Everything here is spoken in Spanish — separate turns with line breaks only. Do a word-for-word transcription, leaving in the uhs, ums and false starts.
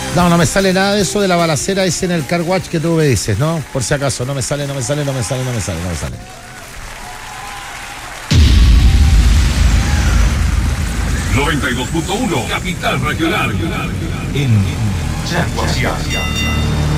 No, no me sale nada de eso de la balacera ese en el car watch que tú me dices, ¿no? Por si acaso, no me sale, no me sale, no me sale, no me sale, no me sale.
noventa y dos punto uno Capital Regional. En Yaguasia.